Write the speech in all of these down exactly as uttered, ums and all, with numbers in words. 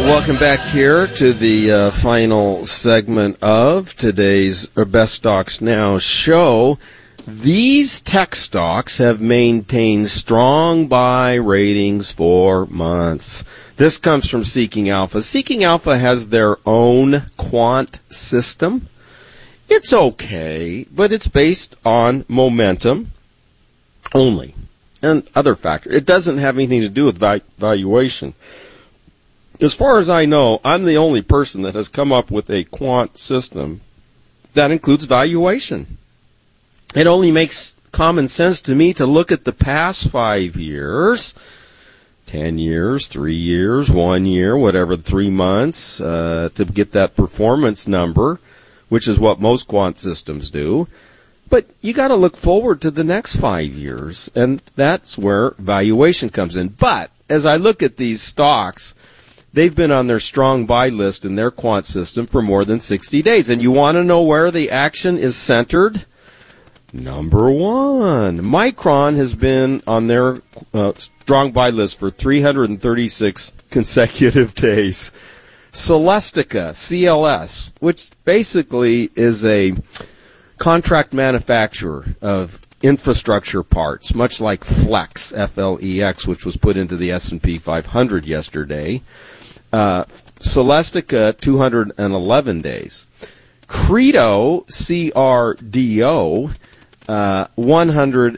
Welcome back here to the uh, final segment of today's Best Stocks Now show. These tech stocks have maintained strong buy ratings for months. This comes from Seeking Alpha. Seeking Alpha has their own quant system. It's okay, but it's based on momentum only and other factors. It doesn't have anything to do with va- valuation. As far as I know, I'm the only person that has come up with a quant system that includes valuation. It only makes common sense to me to look at the past five years, ten years, three years, one year, whatever, three months, uh, to get that performance number, which is what most quant systems do. But you got to look forward to the next five years, and that's where valuation comes in. But as I look at these stocks, they've been on their strong buy list in their quant system for more than sixty days. And you want to know where the action is centered? Number one, Micron has been on their uh, strong buy list for three hundred thirty-six consecutive days. Celestica, C L S, which basically is a contract manufacturer of infrastructure parts, much like Flex, F L E X, which was put into the S and P five hundred yesterday. Uh, Celestica, two hundred eleven days. Credo, C R D O, uh, one hundred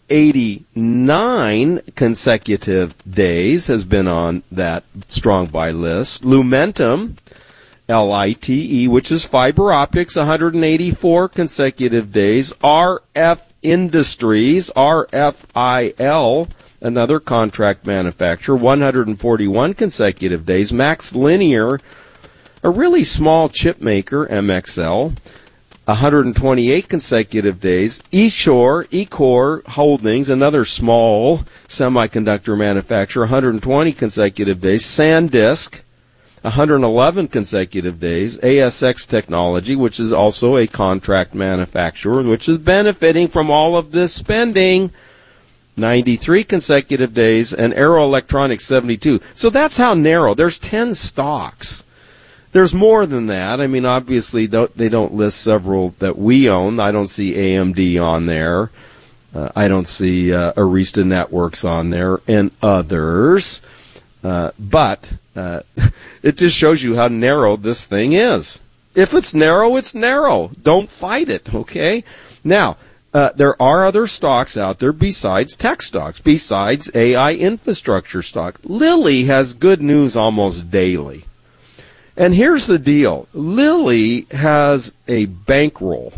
eighty-nine consecutive days has been on that strong buy list. Lumentum, L I T E, which is fiber optics, one hundred eighty-four consecutive days. R F Industries, R F I L, another contract manufacturer, one hundred forty-one consecutive days. Max Linear, a really small chip maker, M X L, one hundred twenty-eight consecutive days. eShore, eCore Holdings, another small semiconductor manufacturer, one hundred twenty consecutive days. SanDisk, one hundred eleven consecutive days. A S X Technology, which is also a contract manufacturer, which is benefiting from all of this spending, ninety-three consecutive days. And Arrow Electronics, seventy-two. So that's how narrow. There's ten stocks. There's more than that. I mean, obviously, they don't list several that we own. I don't see A M D on there. Uh, I don't see uh, Arista Networks on there and others. Uh, but uh, it just shows you how narrow this thing is. If it's narrow, it's narrow. Don't fight it, okay? Now, uh, there are other stocks out there besides tech stocks, besides A I infrastructure stock. Lilly has good news almost daily. And here's the deal. Lilly has a bankroll.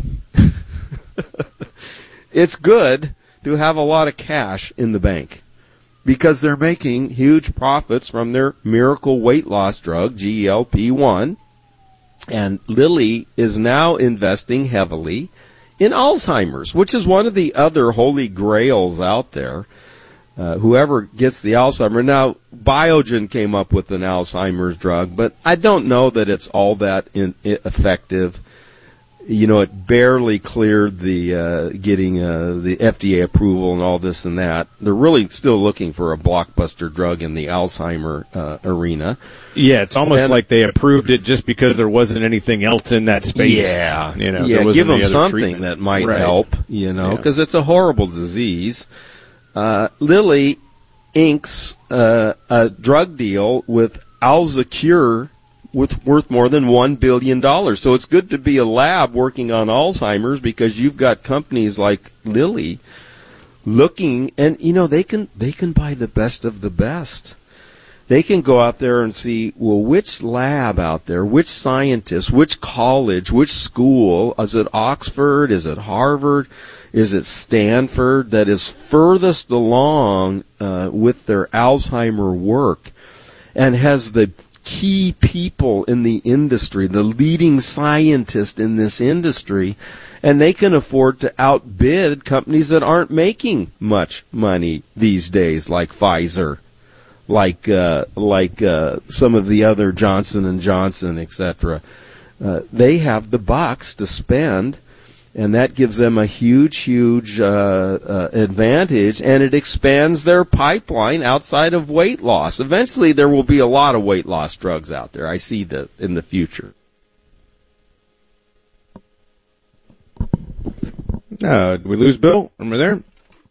It's good to have a lot of cash in the bank because they're making huge profits from their miracle weight loss drug, G L P one. And Lilly is now investing heavily in Alzheimer's, which is one of the other holy grails out there. Uh, whoever gets the Alzheimer's. Now, Biogen came up with an Alzheimer's drug, but I don't know that it's all that in, effective. You know, it barely cleared the uh, getting uh, the F D A approval and all this and that. They're really still looking for a blockbuster drug in the Alzheimer uh, arena. Yeah, it's almost and, like they approved it just because there wasn't anything else in that space. Yeah, you know, yeah. there Give them something treatment. that might right. help. You know, because yeah. it's a horrible disease. Uh, Lilly inks uh, a drug deal with Alzacure with worth more than one billion dollars. So it's good to be a lab working on Alzheimer's because you've got companies like Lilly looking, and, you know, they can they can buy the best of the best. They can go out there and see, well, which lab out there, which scientist, which college, which school, is it Oxford, is it Harvard, is it Stanford, that is furthest along uh, with their Alzheimer work and has the key people in the industry, the leading scientist in this industry, and they can afford to outbid companies that aren't making much money these days, like Pfizer, like uh, like uh, some of the other Johnson and Johnson, et cetera. Uh, they have the bucks to spend. And that gives them a huge, huge uh, uh, advantage, and it expands their pipeline outside of weight loss. Eventually, there will be a lot of weight loss drugs out there. I see that in the future. Uh, did we lose Bill? Am I there?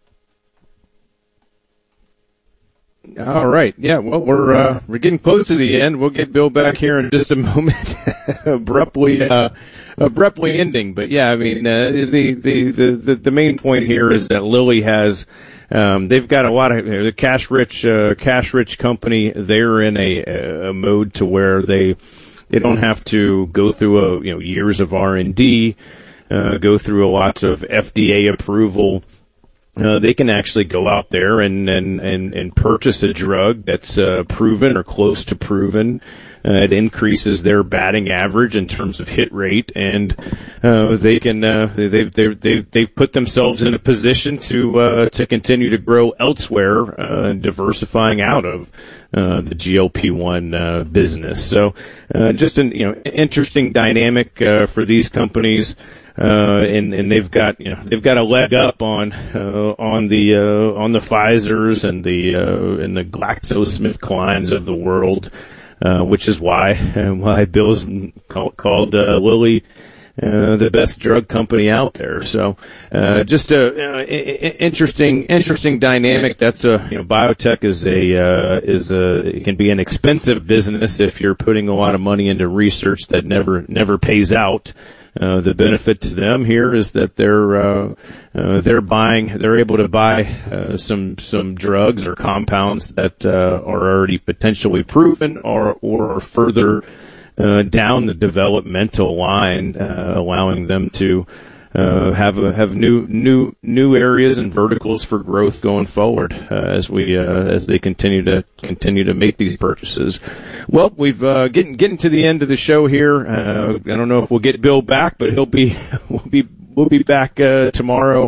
All right. Yeah. Well, we're uh, we're getting close to the end. We'll get Bill back here in just a moment. abruptly, uh, abruptly ending. But yeah, I mean, uh, the, the the the main point here is that Lilly has. Um, they've got a lot of, you know, the cash rich, uh, cash rich company. They're in a, a mode to where they they don't have to go through a you know years of R and D, uh, go through a lots of F D A approval. Uh, they can actually go out there and, and, and, and purchase a drug that's uh, proven or close to proven. Uh, it increases their batting average in terms of hit rate, and uh, they can uh, they've they've they've they've put themselves in a position to uh, to continue to grow elsewhere, uh, diversifying out of uh, the G L P one uh, business. So, uh, just an you know interesting dynamic uh, for these companies. Uh, and, and they've got, you know, they've got a leg up on, uh, on the, uh, on the Pfizers and the, uh, and the GlaxoSmithKlines of the world, uh, which is why, uh, why Bill's called, called, uh, Lilly, uh, the best drug company out there. So, uh, just a, uh, interesting, interesting dynamic. That's a, you know, biotech is a, uh, is a, it can be an expensive business if you're putting a lot of money into research that never, never pays out. Uh, the benefit to them here is that they're uh, uh, they're buying they're able to buy uh, some some drugs or compounds that uh, are already potentially proven or or further uh, down the developmental line, uh, allowing them to uh, have a, have new new new areas and verticals for growth going forward uh, as we uh, as they continue to continue to make these purchases. Well, we've uh, getting getting to the end of the show here. Uh, I don't know if we'll get Bill back, but he'll be we'll be we'll be back uh, tomorrow.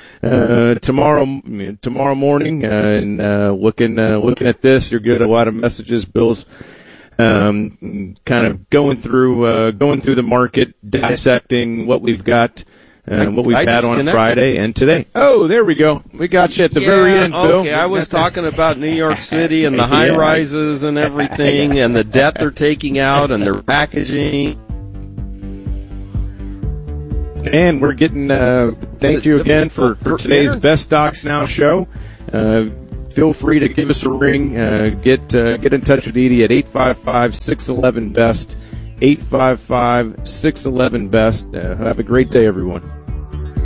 Uh, tomorrow, tomorrow morning, uh, and uh, looking uh, looking at this, you're getting a lot of messages. Bill's um, kind of going through uh, going through the market, dissecting what we've got. Uh, what we've I had on Friday and today. Oh, there we go. We got you at the yeah, very end, Bill. Okay, I was talking about New York City and the high yeah. rises and everything and the debt they're taking out and their packaging. And we're getting, uh, thank you again for, for today's Best Stocks Now show. Uh, feel free to give us a ring. Uh, get, uh, get in touch with Edie at eight five five, six one one, B E S T. eight five five, six one one, B E S T. Uh, have a great day, everyone.